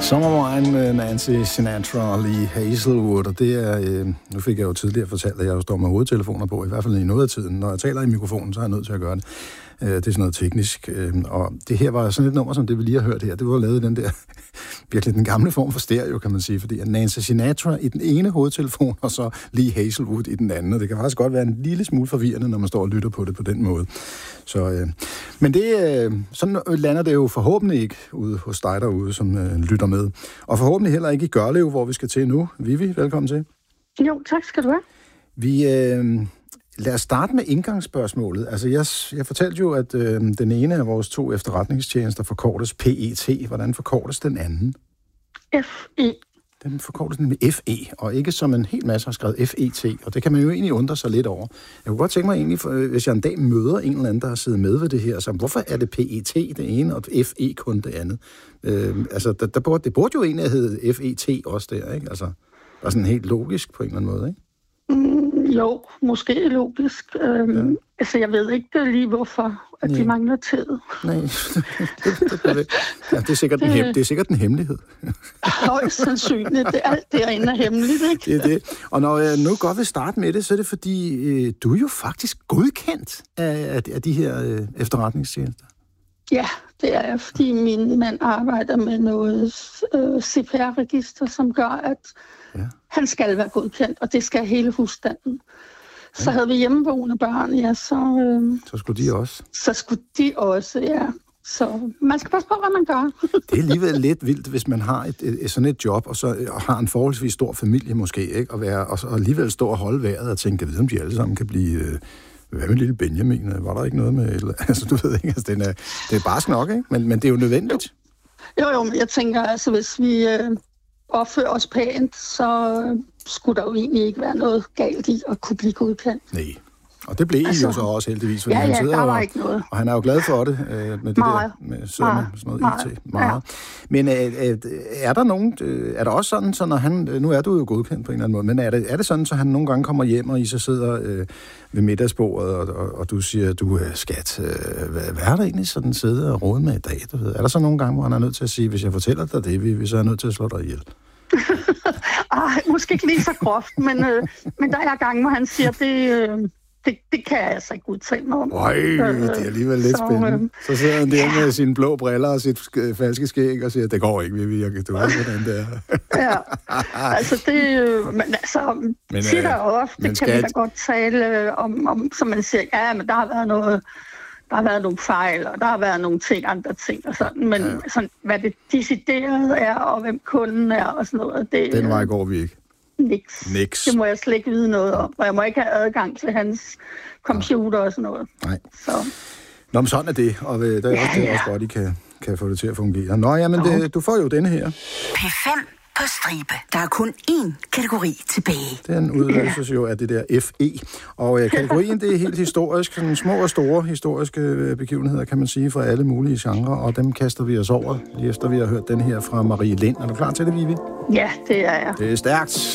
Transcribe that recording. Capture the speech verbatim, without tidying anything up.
Sommervejen med Nancy Sinatra og Lee Hazelwood, og det er, øh, nu fik jeg jo tidligere fortalt, at jeg jo står med hovedtelefoner på, i hvert fald i noget af tiden. Når jeg taler i mikrofonen, så er jeg nødt til at gøre det. Øh, det er sådan noget teknisk, øh, og det her var sådan et nummer, som det vi lige har hørt her. Det var lavet i den der, virkelig den gamle form for stereo, kan man sige, fordi Nancy Sinatra i den ene hovedtelefon, og så Lee Hazelwood i den anden, og det kan faktisk godt være en lille smule forvirrende, når man står og lytter på det på den måde. Så, øh, men det, øh, sådan lander det jo forhåbentlig ikke ude hos dig derude, som øh, lytter med. Og forhåbentlig heller ikke i Gørlev, hvor vi skal til nu. Vivi, velkommen til. Jo, tak skal du have. Vi, øh, lad os starte med indgangsspørgsmålet. Altså, jeg, jeg fortalte jo, at øh, den ene af vores to efterretningstjenester forkortes P E T. Hvordan forkortes den anden? F E. Den forkortes med F E, og ikke som en hel masse har skrevet F E T, og det kan man jo egentlig undre sig lidt over. Jeg kunne godt tænke mig egentlig, for, hvis jeg en dag møder en eller anden, der har siddet med ved det her, så hvorfor er det P E T det ene, og F E kun det andet? Øh, altså, der, der burde, det burde jo egentlig hedde F E T også der, ikke? Altså, der er sådan helt logisk på en eller anden måde, ikke? Mm, jo, måske logisk. Øhm, ja. Altså, jeg ved ikke lige, hvorfor at de mangler tid. Nej, det, det, det, ja, det, er sikkert en hem, det er sikkert en hemmelighed. Højst sandsynligt. Det er alt derinde er hemmeligt, ikke? Det er det. Og når jeg nu godt vil starte med det, så er det fordi, øh, du er jo faktisk godkendt af, af, af de her øh, efterretningstjenester. Ja, det er jeg, fordi min mand arbejder med noget øh, C P R-register, som gør, at ja. han skal være godkendt, og det skal hele husstanden. Ja. Så havde vi hjemmeboende børn, ja, så... Øh, så skulle de også? Så skulle de også, ja. Så man skal passe på, hvad man gør. Det er alligevel lidt vildt, hvis man har et, et, sådan et job, og så og har en forholdsvis stor familie måske, ikke? Og, være, og, og alligevel stå og holde vejret og tænke, jeg ved, om de alle sammen kan blive... Øh, hvad med lille Benjamin? Var der ikke noget med... Eller, altså, du ved ikke, altså, den er, det er barsk nok, ikke? Men, men det er jo nødvendigt. Jo, jo, men jeg tænker, altså, hvis vi øh, opfører os pænt, så øh, skulle der jo egentlig ikke være noget galt i at kunne blive godkendt. Nej. Og det blev altså, jo så også heldigvis, fordi ja, ja, han sidder der var og, ikke noget. Og han er jo glad for det, øh, med det meget, der, med sidder meget, med sådan noget meget, I T. Meget. Ja. Men øh, er der nogen, øh, er der også sådan, så når han, nu er du jo godkendt på en eller anden måde, men er det, er det sådan, så han nogle gange kommer hjem, og I så sidder øh, ved middagsbordet, og, og, og du siger, du er skat, øh, hvad, hvad er der egentlig sådan sidder og råde med i dag? Du ved? Er der så nogle gange, hvor han er nødt til at sige, hvis jeg fortæller dig det, vi så er nødt til at slå dig ihjel? Ej, måske ikke lige så groft, men, øh, men der er gange, hvor han siger, det... Øh, Det, det kan jeg altså ikke udtale mig om. Øj, det er alligevel lidt så, spændende. Øh, så sidder han der ja. med sine blå briller og sit sk- falske skæg og siger, det går ikke, Vivi, jeg kan du ikke, hvordan det er. Ja, altså det, men altså, men, tit og ofte kan vi da godt tale om, om, som man siger, ja, men der har været noget, der har været nogle fejl, og der har været nogle ting, andre ting og sådan, men ja. sådan, hvad det decideret er, og hvem kunden er og sådan noget, det... Den vej går vi ikke. Niks. Niks. Det må jeg slet ikke vide noget om, og jeg må ikke have adgang til hans computer og sådan noget. Nej. Så. Nå, men sådan er det, og det er ja, også, det er også godt, I kan, kan få det til at fungere. Nå, jamen, det, du får jo denne her. P fem på stribe. Der er kun én kategori tilbage. Den udløses jo af det der F E. Og øh, kategorien, det er helt historisk. Sådan små og store historiske begivenheder, kan man sige, fra alle mulige genrer. Og dem kaster vi os over, lige efter vi har hørt den her fra Marie Lind. Er du klar til det, Vivi? Ja, det er jeg. Det er stærkt.